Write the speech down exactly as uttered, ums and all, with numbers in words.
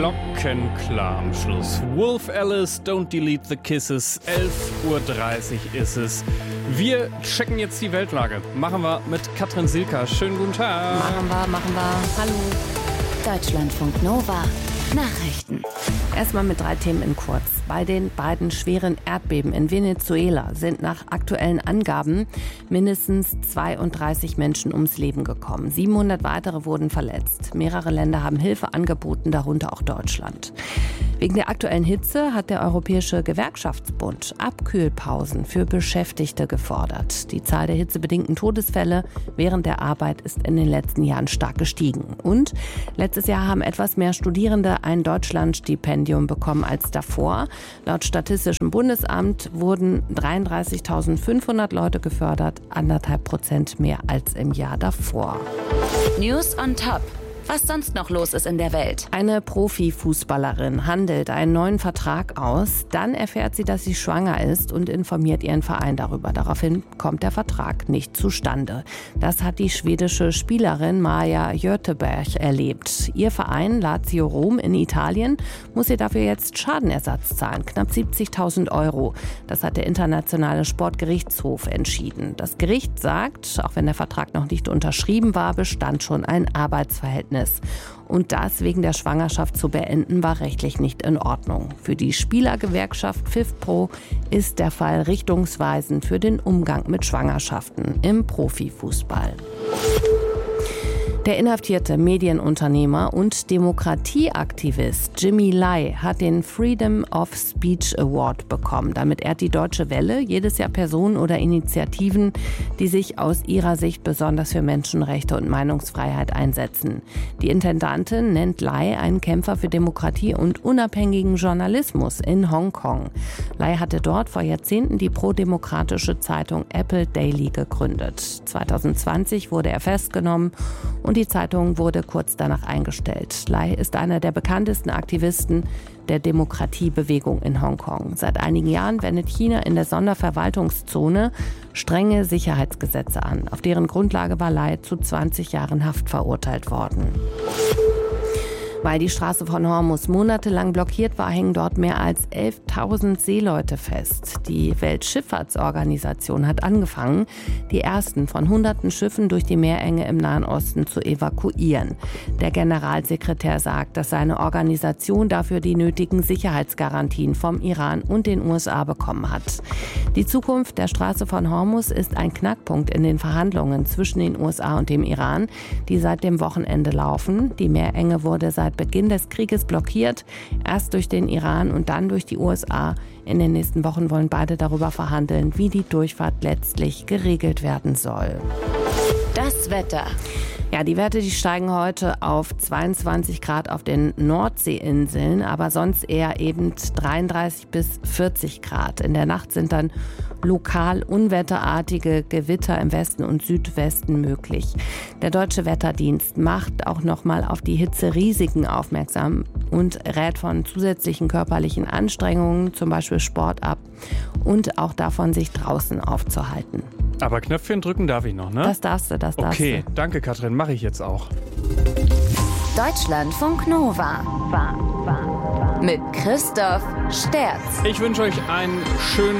glockenklar am Schluss. Wolf Alice, Don't Delete the Kisses. elf Uhr dreißig ist es. Wir checken jetzt die Weltlage. Machen wir mit Katrin Silka. Schönen guten Tag. Machen wir, machen wir. Hallo. Deutschlandfunk Nova. Nachrichten. Erstmal mit drei Themen in kurz. Bei den beiden schweren Erdbeben in Venezuela sind nach aktuellen Angaben mindestens zweiunddreißig Menschen ums Leben gekommen. siebenhundert weitere wurden verletzt. Mehrere Länder haben Hilfe angeboten, darunter auch Deutschland. Wegen der aktuellen Hitze hat der Europäische Gewerkschaftsbund Abkühlpausen für Beschäftigte gefordert. Die Zahl der hitzebedingten Todesfälle während der Arbeit ist in den letzten Jahren stark gestiegen. Und letztes Jahr haben etwas mehr Studierende ein Deutschlandstipendium bekommen als davor. Laut Statistischem Bundesamt wurden dreiunddreißigtausendfünfhundert Leute gefördert, anderthalb Prozent mehr als im Jahr davor. News on Top. Was sonst noch los ist in der Welt. Eine Profifußballerin handelt einen neuen Vertrag aus. Dann erfährt sie, dass sie schwanger ist und informiert ihren Verein darüber. Daraufhin kommt der Vertrag nicht zustande. Das hat die schwedische Spielerin Maja Göteberg erlebt. Ihr Verein Lazio Rom in Italien muss ihr dafür jetzt Schadenersatz zahlen. Knapp siebzigtausend Euro. Das hat der Internationale Sportgerichtshof entschieden. Das Gericht sagt, auch wenn der Vertrag noch nicht unterschrieben war, bestand schon ein Arbeitsverhältnis. Und das wegen der Schwangerschaft zu beenden, war rechtlich nicht in Ordnung. Für die Spielergewerkschaft FIFPro ist der Fall richtungsweisend für den Umgang mit Schwangerschaften im Profifußball. Der inhaftierte Medienunternehmer und Demokratieaktivist Jimmy Lai hat den Freedom of Speech Award bekommen. Damit ehrt die Deutsche Welle jedes Jahr Personen oder Initiativen, die sich aus ihrer Sicht besonders für Menschenrechte und Meinungsfreiheit einsetzen. Die Intendantin nennt Lai einen Kämpfer für Demokratie und unabhängigen Journalismus in Hongkong. Lai hatte dort vor Jahrzehnten die prodemokratische Zeitung Apple Daily gegründet. zwanzig zwanzig wurde er festgenommen und die Zeitung wurde kurz danach eingestellt. Lai ist einer der bekanntesten Aktivisten der Demokratiebewegung in Hongkong. Seit einigen Jahren wendet China in der Sonderverwaltungszone strenge Sicherheitsgesetze an. Auf deren Grundlage war Lai zu zwanzig Jahren Haft verurteilt worden. Weil die Straße von Hormuz monatelang blockiert war, hängen dort mehr als elftausend Seeleute fest. Die Weltschifffahrtsorganisation hat angefangen, die ersten von hunderten Schiffen durch die Meerenge im Nahen Osten zu evakuieren. Der Generalsekretär sagt, dass seine Organisation dafür die nötigen Sicherheitsgarantien vom Iran und den U S A bekommen hat. Die Zukunft der Straße von Hormuz ist ein Knackpunkt in den Verhandlungen zwischen den U S A und dem Iran, die seit dem Wochenende laufen. Die Meerenge wurde seit Beginn des Krieges blockiert, erst durch den Iran und dann durch die U S A. In den nächsten Wochen wollen beide darüber verhandeln, wie die Durchfahrt letztlich geregelt werden soll. Das Wetter. Ja, die Werte, die steigen heute auf zweiundzwanzig Grad auf den Nordseeinseln, aber sonst eher eben dreiunddreißig bis vierzig Grad. In der Nacht sind dann lokal unwetterartige Gewitter im Westen und Südwesten möglich. Der Deutsche Wetterdienst macht auch nochmal auf die Hitzerisiken aufmerksam und rät von zusätzlichen körperlichen Anstrengungen, zum Beispiel Sport, ab und auch davon, sich draußen aufzuhalten. Aber Knöpfchen drücken darf ich noch, ne? Das darfst du, das darfst Okay, du. danke Katrin, mache ich jetzt auch. Deutschlandfunk Nova. Mit Christoph Sterz. Ich wünsche euch einen schönen